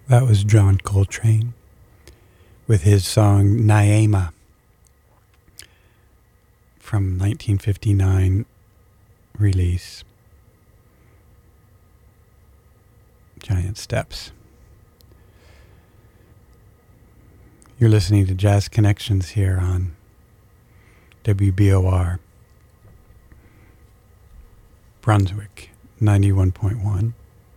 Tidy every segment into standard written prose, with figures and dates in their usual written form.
That was John Coltrane with his song Naima from 1959 release, Giant Steps. You're listening to Jazz Connections here on WBOR Brunswick 91.1.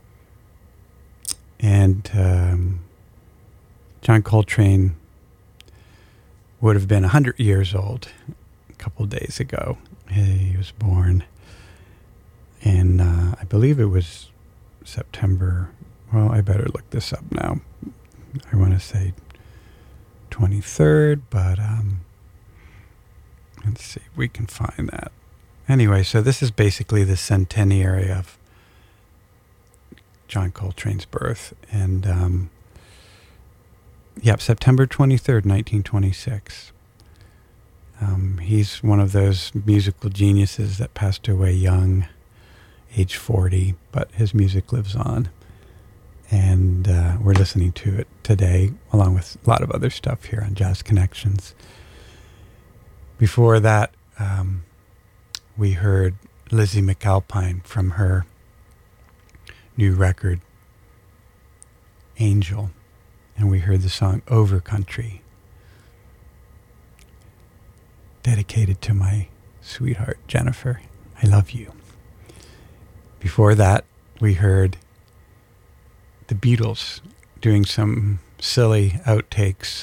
And John Coltrane would have been 100 years old a couple of days ago. He was born in, I believe it was September. Well, I better look this up now. I want to say 23rd, but let's see if we can find that. Anyway, so this is basically the centenary of John Coltrane's birth. And, September 23rd, 1926. He's one of those musical geniuses that passed away young, age 40, but his music lives on. And we're listening to it today, along with a lot of other stuff here on Jazz Connections. Before that, we heard Lizzie McAlpine from her new record, Angel. And we heard the song Over Country, dedicated to my sweetheart, Jennifer. I love you. Before that, we heard the Beatles doing some silly outtakes,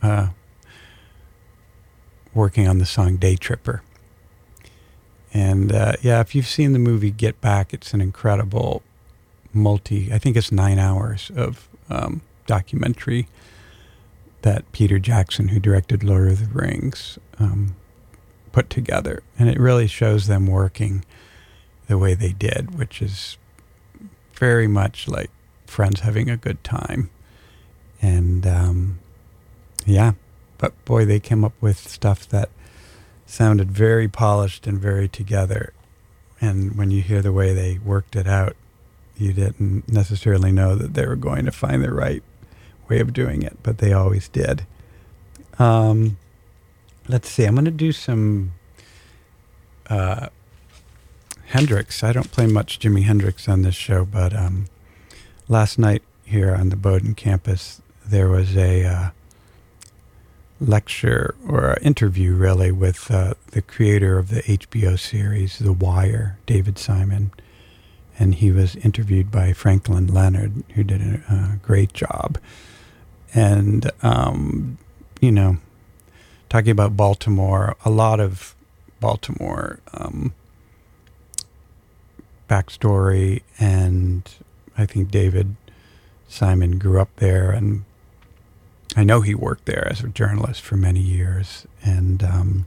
working on the song Day Tripper. And if you've seen the movie Get Back, it's an incredible I think it's 9 hours of documentary that Peter Jackson, who directed Lord of the Rings, put together. And it really shows them working the way they did, which is very much like friends having a good time. And but boy, they came up with stuff that sounded very polished and very together. And when you hear the way they worked it out, you didn't necessarily know that they were going to find the right way of doing it, but they always did. Let's see, I'm going to do some Hendrix. I don't play much Jimi Hendrix on this show, but last night here on the Bowdoin campus, there was a lecture or an interview, really, with the creator of the HBO series The Wire, David Simon. And he was interviewed by Franklin Leonard, who did a great job. And, talking about Baltimore, a lot of Baltimore backstory. And I think David Simon grew up there. And I know he worked there as a journalist for many years. And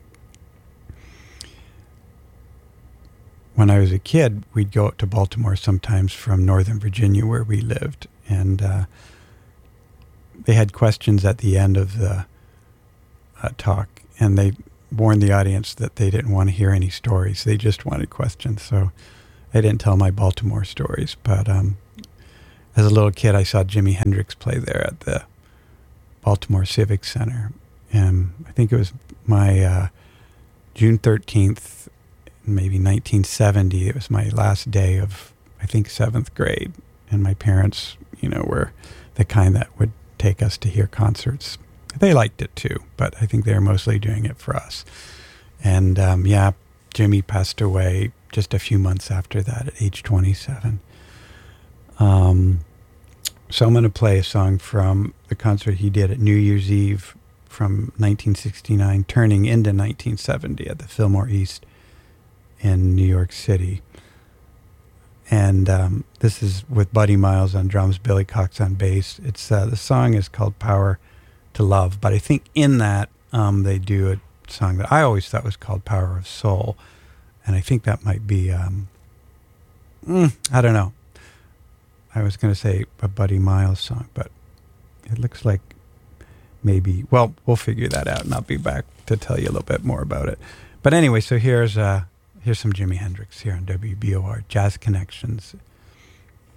when I was a kid, we'd go up to Baltimore sometimes from Northern Virginia, where we lived, and they had questions at the end of the talk, and they warned the audience that they didn't want to hear any stories. They just wanted questions, so I didn't tell my Baltimore stories. But as a little kid, I saw Jimi Hendrix play there at the Baltimore Civic Center, and I think it was my June 13th, maybe 1970. It was my last day of, I think, 7th grade. And my parents, were the kind that would take us to hear concerts. They liked it too, but I think they were mostly doing it for us. And Jimmy passed away just a few months after that at age 27. So I'm going to play a song from the concert he did at New Year's Eve from 1969, turning into 1970 at the Fillmore East in New York City. And this is with Buddy Miles on drums, Billy Cox on bass. It's the song is called Power to Love, but I think in that they do a song that I always thought was called Power of Soul, and I think that might be I don't know. I was going to say a Buddy Miles song, but it looks like maybe, well, we'll figure that out, and I'll be back to tell you a little bit more about it. But anyway, so here's some Jimi Hendrix here on WBOR Jazz Connections.